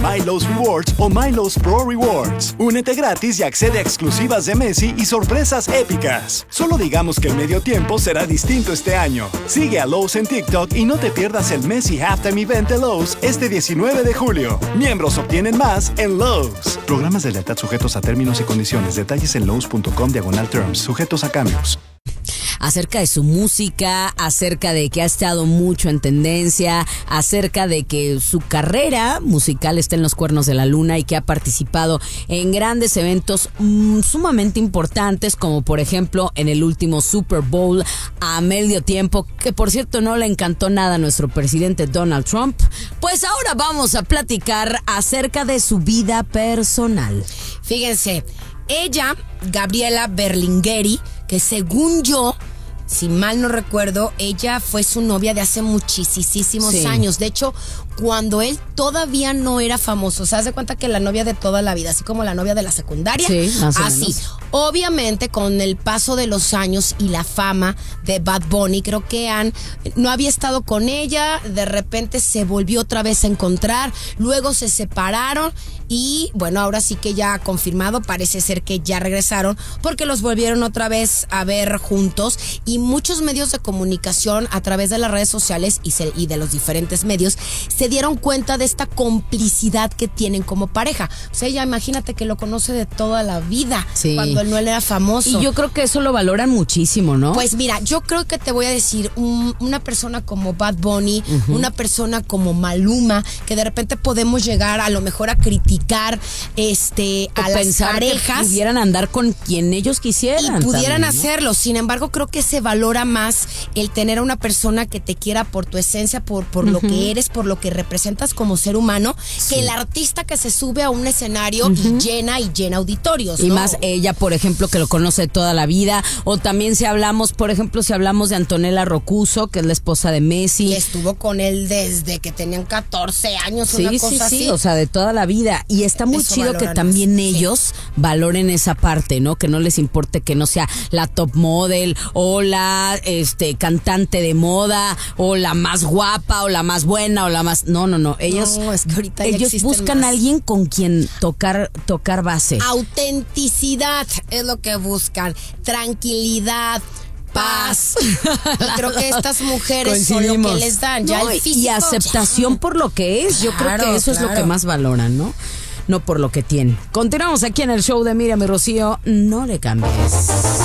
MyLowe's Rewards o MyLowe's Pro Rewards. Únete gratis y accede a exclusivas de Messi y sorpresas épicas. Solo digamos que el medio tiempo será distinto este año. Sigue a Lowe's en TikTok y no te pierdas el Messi Halftime Event de Lowe's este 19 de julio. Miembros obtienen más en Lowe's. Programas de lealtad sujetos a términos y condiciones. Detalles en lowes.com/terms. Sujetos a cambios. Acerca de su música, acerca de que ha estado mucho en tendencia, acerca de que su carrera musical está en los cuernos de la luna y que ha participado en grandes eventos sumamente importantes, como por ejemplo en el último Super Bowl a medio tiempo, que por cierto no le encantó nada a nuestro presidente Donald Trump. Pues ahora vamos a platicar acerca de su vida personal. Fíjense, ella, Gabriela Berlingeri, que según yo, si mal no recuerdo, ella fue su novia de hace muchísimos años. De hecho, cuando él todavía no era famoso, se hace cuenta que la novia de toda la vida, así como la novia de la secundaria, así. Obviamente, con el paso de los años y la fama de Bad Bunny, creo que no había estado con ella, de repente se volvió otra vez a encontrar, luego se separaron y bueno, ahora sí que ya confirmado, parece ser que ya regresaron porque los volvieron otra vez a ver juntos, y muchos medios de comunicación a través de las redes sociales y de los diferentes medios se dieron cuenta de esta complicidad que tienen como pareja. O sea, ya imagínate que lo conoce de toda la vida, cuando él no era famoso. Y yo creo que eso lo valoran muchísimo, ¿no? Pues mira, yo creo que te voy a decir, una persona como Bad Bunny, una persona como Maluma, que de repente podemos llegar a lo mejor a criticar a las parejas, que pudieran andar con quien ellos quisieran. Y pudieran también, ¿no? hacerlo. Sin embargo, creo que se valora más el tener a una persona que te quiera por tu esencia, por lo que eres, por lo que representas como ser humano, que el artista que se sube a un escenario y llena auditorios, y ¿no? más ella, por ejemplo, que lo conoce toda la vida. O también si hablamos de Antonella Roccuzzo, que es la esposa de Messi, que estuvo con él desde que tenían 14 años, una cosa así. o sea, de toda la vida. Y está muy Eso chido que también más. Ellos valoren esa parte, ¿no? Que no les importe que no sea la top model o la cantante de moda o la más guapa o la más buena o la más... No. Ellos, es que ahorita ellos buscan a alguien con quien tocar base. Autenticidad es lo que buscan. Tranquilidad, paz. Y creo que estas mujeres son lo que les dan. Ya el físico, y aceptación por lo que es. Yo creo que eso es lo que más valoran, ¿no? No por lo que tienen. Continuamos aquí en el show de Miriam y Rocío. No le cambies.